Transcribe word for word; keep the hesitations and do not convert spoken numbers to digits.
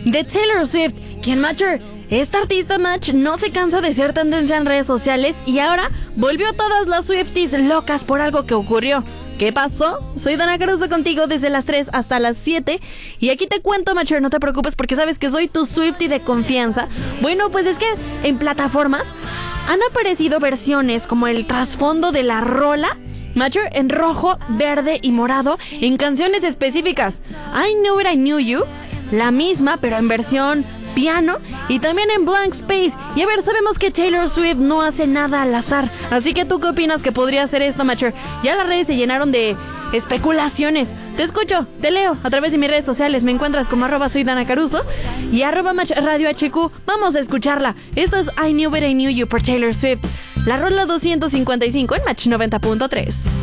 de Taylor Swift, quien, Matcher, esta artista, Match, no se cansa de ser tendencia en redes sociales y ahora volvió a todas las Swifties locas por algo que ocurrió. ¿Qué pasó? Soy Dana Caruso contigo desde las tres hasta las siete y aquí te cuento, Matcher, no te preocupes porque sabes que soy tu Swiftie de confianza. Bueno, pues es que en plataformas han aparecido versiones como el trasfondo de la rola, Matcher, en rojo, verde y morado en canciones específicas. I Knew It, I Knew You, la misma pero en versión piano y también en Blank Space. Y a ver, sabemos que Taylor Swift no hace nada al azar, así que ¿tú qué opinas que podría ser esto, Matcher? Ya las redes se llenaron de especulaciones. Te escucho, te leo a través de mis redes sociales. Me encuentras como arroba soy Dana Caruso y arroba Match Radio H Q. Vamos a escucharla. Esto es I Knew It, I Knew You por Taylor Swift, la rola doscientos cincuenta y cinco en Match noventa punto tres.